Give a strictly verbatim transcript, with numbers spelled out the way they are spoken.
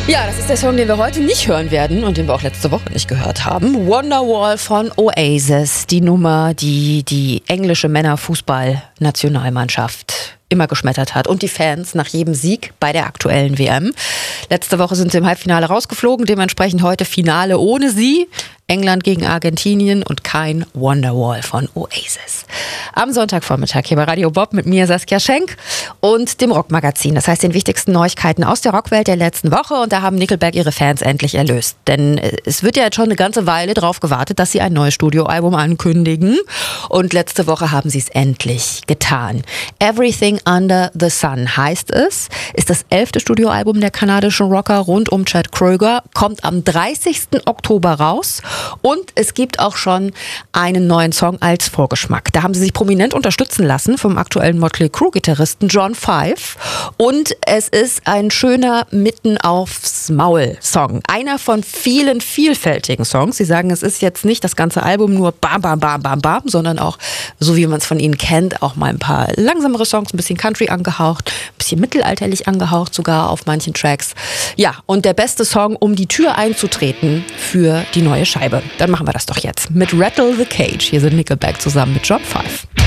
Ja, das ist der Song, den wir heute nicht hören werden und den wir auch letzte Woche nicht gehört haben. Wonderwall von Oasis, die Nummer, die die englische Männerfußballnationalmannschaft immer geschmettert hat und die Fans nach jedem Sieg bei der aktuellen W M. Letzte Woche sind sie im Halbfinale rausgeflogen, dementsprechend heute Finale ohne sie. England gegen Argentinien und kein Wonderwall von Oasis. Am Sonntagvormittag hier bei Radio Bob mit mir Saskia Schenk und dem Rockmagazin. Das heißt den wichtigsten Neuigkeiten aus der Rockwelt der letzten Woche. Und da haben Nickelback ihre Fans endlich erlöst. Denn es wird ja jetzt schon eine ganze Weile drauf gewartet, dass sie ein neues Studioalbum ankündigen. Und letzte Woche haben sie es endlich getan. Everything Under the Sun heißt es. Ist das elfte Studioalbum der kanadischen Rocker rund um Chad Kroeger. Kommt am dreißigsten Oktober raus. Und es gibt auch schon einen neuen Song als Vorgeschmack. Da haben sie sich prominent unterstützen lassen vom aktuellen Motley Crue-Gitarristen John Five. Und es ist ein schöner Mitten aufs Maul-Song. Einer von vielen vielfältigen Songs. Sie sagen, es ist jetzt nicht das ganze Album nur bam, bam, bam, bam, bam, sondern auch, so wie man es von ihnen kennt, auch mal ein paar langsamere Songs, ein bisschen Country angehaucht, ein bisschen mittelalterlich angehaucht sogar auf manchen Tracks. Ja, und der beste Song, um die Tür einzutreten für die neue Scheibe. Dann machen wir das doch jetzt mit Rattle the Cage. Hier sind Nickelback zusammen mit John Five.